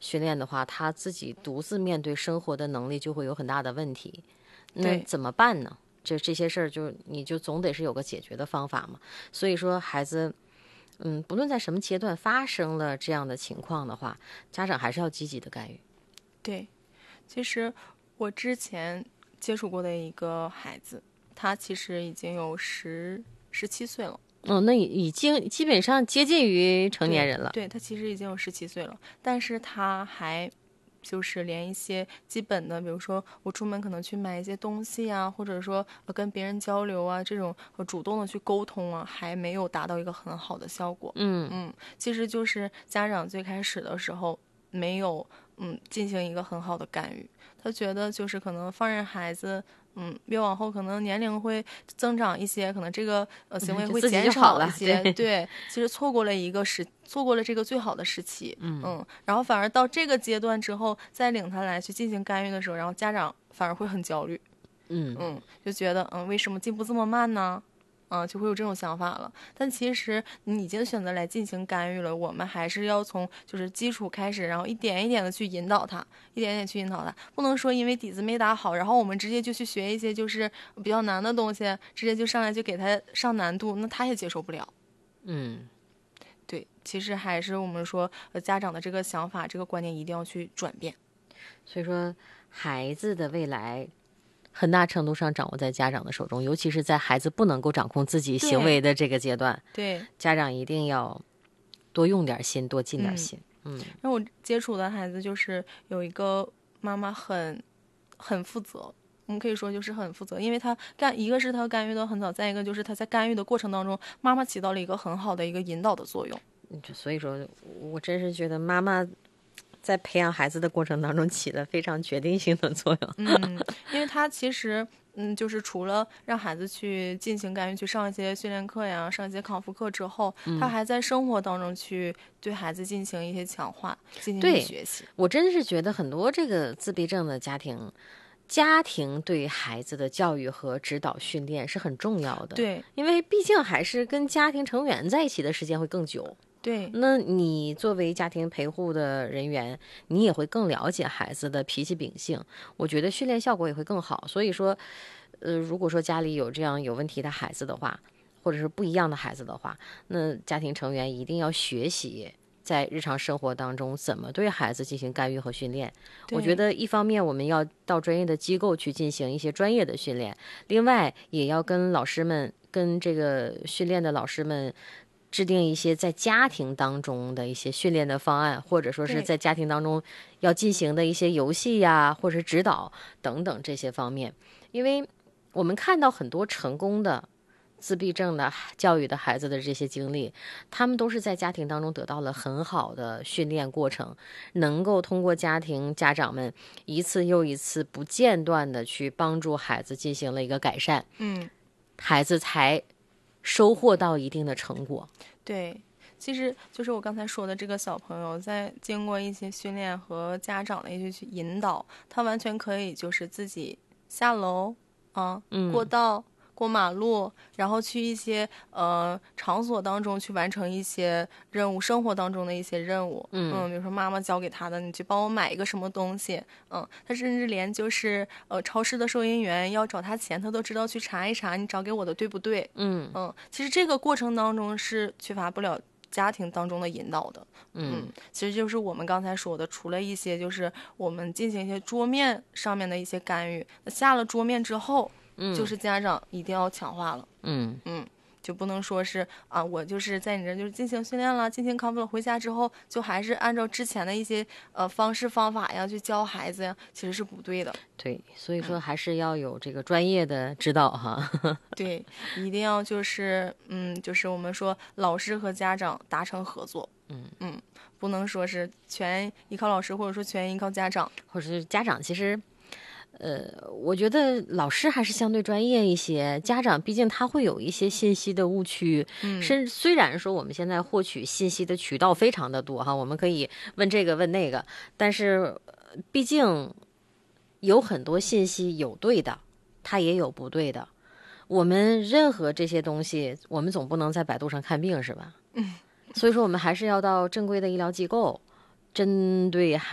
训练的话，他自己独自面对生活的能力就会有很大的问题。那怎么办呢？这些事儿你就总得是有个解决的方法嘛。所以说孩子，不论在什么阶段发生了这样的情况的话，家长还是要积极的干预。 对，其实我之前接触过的一个孩子，他其实已经有17岁了。 那已经基本上接近于成年人了。 对，他其实已经有17岁了，但是他还就是连一些基本的，比如说我出门可能去买一些东西啊，或者说跟别人交流啊，这种主动的去沟通啊，还没有达到一个很好的效果。其实就是家长最开始的时候没有进行一个很好的干预，他觉得就是可能放任孩子。越往后可能年龄会增长一些，可能这个行为会减少一些。对，其实错过了这个最好的时期。然后反而到这个阶段之后，再领他来去进行干预的时候，然后家长反而会很焦虑。就觉得为什么进步这么慢呢？就会有这种想法了。但其实你已经选择来进行干预了，我们还是要从就是基础开始，然后一点一点的去引导他，不能说因为底子没打好，然后我们直接就去学一些就是比较难的东西，直接就上来就给他上难度，那他也接受不了。对，其实还是我们说家长的这个想法，这个观念一定要去转变。 所以说孩子的未来很大程度上掌握在家长的手中，尤其是在孩子不能够掌控自己行为的这个阶段。 对， 家长一定要多用点心，多尽点心。 让我接触的孩子就是有一个妈妈很负责，我们可以说就是很负责，因为一个是他干预的很早，再一个就是他在干预的过程当中，妈妈起到了一个很好的一个引导的作用。 所以说我真是觉得妈妈在培养孩子的过程当中起了非常决定性的作用。 因为他其实就是除了让孩子去进行干预，去上一些训练课呀，上一些康复课之后，他还在生活当中去对孩子进行一些强化，进行学习。 我真是觉得很多这个自闭症的家庭对孩子的教育和指导训练是很重要的。 对， 因为毕竟还是跟家庭成员在一起的时间会更久。 对， 那你作为家庭陪护的人员，你也会更了解孩子的脾气秉性，我觉得训练效果也会更好。所以说如果说家里有这样有问题的孩子的话，或者是不一样的孩子的话，那家庭成员一定要学习在日常生活当中怎么对孩子进行干预和训练。我觉得一方面我们要到专业的机构去进行一些专业的训练，另外也要跟这个训练的老师们制定一些在家庭当中的一些训练的方案，或者说是在家庭当中要进行的一些游戏呀，或者是指导等等这些方面。因为我们看到很多成功的自闭症的教育的孩子的这些经历，他们都是在家庭当中得到了很好的训练过程，能够通过家长们一次又一次不间断的去帮助孩子进行了一个改善，孩子才收获到一定的成果。 对，其实就是我刚才说的这个小朋友，在经过一些训练和家长的一些去引导，他完全可以就是自己下楼过道、过马路，然后去一些场所当中去完成一些任务，生活当中的一些任务。比如说妈妈交给他的，你去帮我买一个什么东西。他甚至连就是超市的收银员要找他钱，他都知道去查一查你找给我的对不对。其实这个过程当中是缺乏不了家庭当中的引导的。其实就是我们刚才说的，除了一些就是我们进行一些桌面上面的一些干预，下了桌面之后，就是家长一定要强化了。就不能说是我就是在你这就是进行训练了，进行康复了，回家之后就还是按照之前的一些方式方法呀去教孩子呀，其实是不对的。 对，所以说还是要有这个专业的指导哈。 对，一定要就是就是我们说老师和家长达成合作。不能说是全依靠老师，或者说全依靠家长， 或者是家长其实。我觉得老师还是相对专业一些，家长毕竟他会有一些信息的误区。虽然说我们现在获取信息的渠道非常的多哈，我们可以问这个问那个，但是毕竟有很多信息有对的，它也有不对的。我们任何这些东西，我们总不能在百度上看病是吧？所以说我们还是要到正规的医疗机构，针对